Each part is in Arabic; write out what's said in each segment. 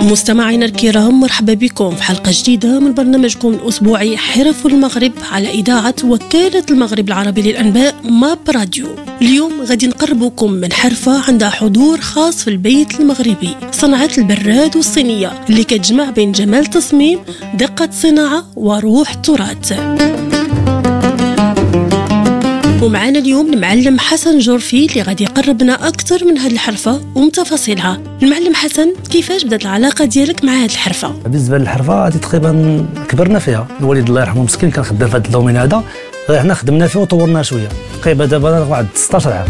مستمعينا الكرام، مرحبا بكم في حلقة جديدة من برنامجكم الأسبوعي حرف المغرب على إذاعة وكالة المغرب العربي للأنباء ماب راديو. اليوم غادي نقربكم من حرفة عندها حضور خاص في البيت المغربي، صنعة البراد والصينية اللي كتجمع بين جمال تصميم، دقة صناعة وروح التراث. ومعنا اليوم المعلم حسن جورفي اللي غادي يقربنا أكثر من هذه الحرفة ومتفاصيلها. المعلم حسن، كيفاش بدات العلاقة ديالك مع هذه الحرفة؟ بالنسبة للحرفة هذه تقريبا كبرنا فيها، الوالد الله يرحمه مسكين كان خدام في هذا الدومين هذا، حنا خدمنا فيه وطورنا شوية، تقريبا دابا واحد 16 عام.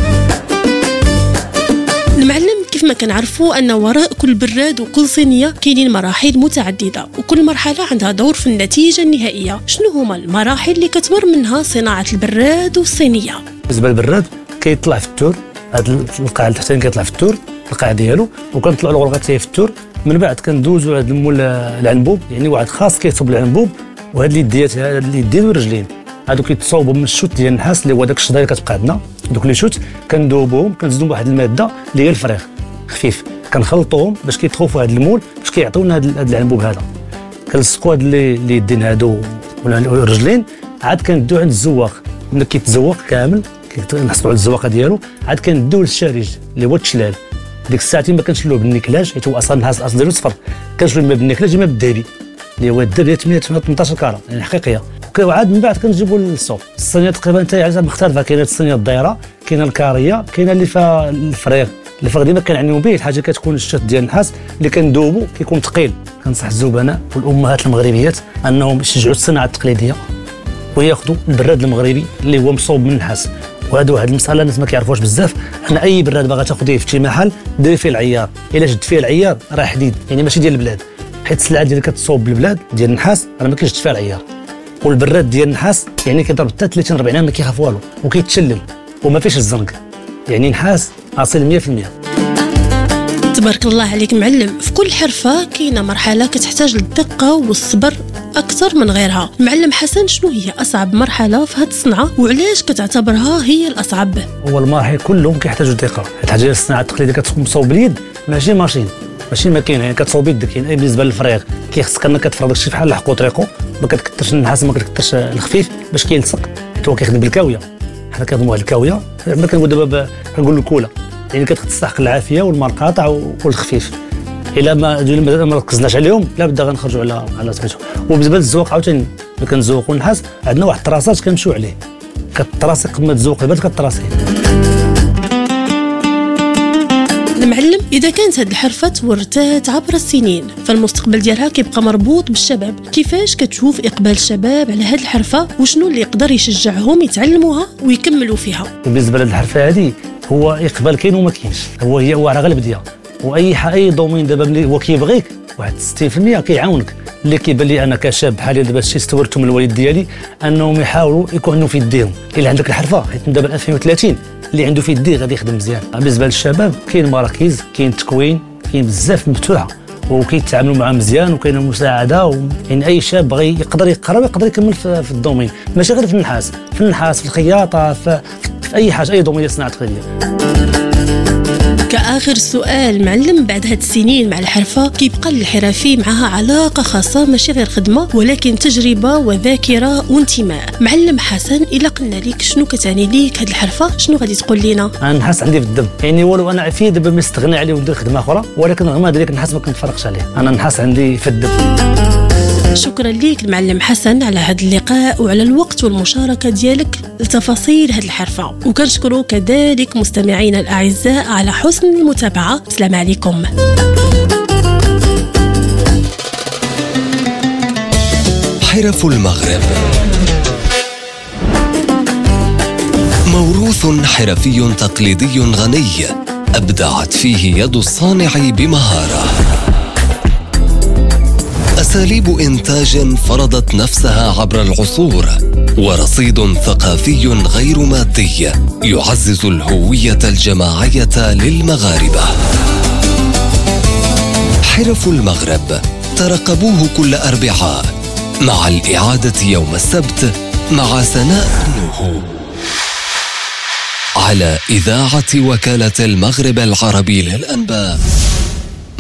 المعلم، كيف ما كنعرفوا أن وراء كل براد وكل صينية كاينين مراحل متعددة، وكل مرحلة عندها دور في النتيجة النهائية. شنو هما المراحل اللي كتمر منها صناعة البراد والصينية؟ بالنسبة للبراد كيطلع في التور، هذا القاع التحتاني كيطلع في التور، القاع ديالو، وكنطلعوا الغرغات في التور. من بعد كندوزوا هذا المول العنبوب، يعني واحد خاص كيصوب العنبوب، وهاد اليديات اليدين والرجلين هادو كيتصاوبوا من الشوت ديال النحاس اللي هو داك الشظاير اللي كتبقى عندنا. دوك لي شوت كندوبوهم، كنزيدوا بواحد الماده اللي هي الفريغ خفيف، كنخلطوهم باش كيدخلوا في هذا المول باش كيعطيونا هذا العنبوب هذا. كنلصقوا هاد اللي يدين هادو والرجلين، عاد كندوه عند الزواق، ملي كيتزوق كامل كنحصلوا على الزواقه ديالو، عاد كندوه للشارج اللي هو التشلال. ديك الساعتين ما كنشلوه بالنيكلاج حيت هو اصلا النحاس الاصل ديالو صفر، كنشلوه اما بالنيكلاج اما بالداري اللي هو الداري 18 كاره يعني حقيقيه. وعاد من بعد كنجيبوا للسوق. الصينيه تقريبا حتى هي مختلفه، كاينه الصينيه الدايره، كاينه الكاريه، كاينه اللي فيها الفريغ. الفريغ ديما كنعنيو به الحاجه كتكون الشوت ديال النحاس اللي كندوبو كيكون ثقيل. كنصح الزبناء والامهات المغربيات انهم يشجعوا الصناعه التقليديه وياخذوا البراد المغربي اللي هو مصوب من النحاس. وهذا واحد المساله الناس ما كيعرفوش بزاف، ان اي براد باغا تاخذيه في شي محل ديري فيه العيار، الا شد فيه العيار راه حديد يعني ماشي ديال البلاد، حيت السلعه اللي كتصوب بالبلاد ديال النحاس راه ما كيشد فيها العيار. والبراد ديال النحاس يعني كيضرب حتى 30 40 عام ما كيخاف والو، وكيتشلل وما فيش الزنق، يعني نحاس اصيل 100%. تبارك الله عليك معلم. في كل حرفة كاينه مرحلة كتحتاج للدقة والصبر أكثر من غيرها. معلم حسن، شنو هي أصعب مرحلة في هذه الصنعة وعلاش كتعتبرها هي الأصعب؟ هو المراحل كلهم كيحتاجوا دقة، حيت حاجة الصناعة التقليدية كتكون مصوب باليد ماشي ماشين، ماشي ماكينه، يعني كتصوب بيدك. يعني بالنسبة للفريغ كيخصك انك كتفرغ داكشي بحال الحق وطريقو، ما كتكثرش النحاس ما كتكثرش الخفيف باش كيلصق، حيت هو كيخدم بالكاوية. حنا كنخدموا على الكاوية، ما كنقول دابا كنقولوا الكولا، يعني كتستحق العافية والمرقاطع والخفيف. الا ما ركزناش عليهم لا بد غنخرجوا على سميتو. وبالنسبه للزواق عاوتاني ملي كنزوقوا النحاس عندنا واحد الطراسات كنمشيو عليه، كتراسي قبل ما تزوق البرد كتراسيه. المعلم، اذا كانت هذه الحرفه تورثات عبر السنين فالمستقبل ديالها كيبقى مربوط بالشباب، كيفاش كتشوف اقبال الشباب على هذه الحرفه وشنو اللي يقدر يشجعهم يتعلموها ويكملوا فيها؟ بالنسبه للحرفه هذه هو اقبال كاين وما كاينش، هو على غير بديه. واي دومين دابا ملي هو كيبغيك واحد 60% كيعاونك. اللي كيبان لي انا كشاب حاليا دابا الشيء استورته من الوالد ديالي انهم يحاولوا يكون عندهم في يديهم. الا عندك الحرفه حيت دابا 2030 اللي عنده في يديه غادي يخدم مزيان. بالنسبه للشباب كاين مراكز، كاين تكوين، كاين بزاف مفتوحه وكيتعاملوا معها مزيان وكاينه مساعده. يعني اي شاب بغى يقدر يقرب يقدر يكمل في الدومين، ماشي غير في النحاس، في الخياطه، في اي حاجه، اي دومين صناعه تقليديه. كآخر سؤال معلم، بعد هاد السنين مع الحرفة كيبقى للحرفي معها علاقة خاصة ماشي غير خدمة ولكن تجربة وذاكرة وانتماء. معلم حسن، إلا قلنا لك شنو كتعني ليك هاد الحرفة شنو غادي تقول لنا؟ أنا النحاس عندي في الدم، يعني ولو أنا فيه دابا ما استغنى عليه وندير خدمة أخرى، ولكن رغم ذلك النحاس ما كنتفرقش عليه، أنا النحاس عندي في الدم. شكرا ليك المعلم حسن على هذا اللقاء وعلى الوقت والمشاركة ديالك لتفاصيل هذه الحرفة، وكنشكروا كذلك مستمعينا الأعزاء على حسن المتابعة. السلام عليكم. حرف المغرب موروث حرفي تقليدي غني أبدعت فيه يد الصانع بمهارة، أساليب إنتاج فرضت نفسها عبر العصور، ورصيد ثقافي غير مادي يعزز الهوية الجماعية للمغاربة. حرف المغرب ترقبوه كل أربعاء مع الإعادة يوم السبت مع سناء نوح على إذاعة وكالة المغرب العربي للأنباء.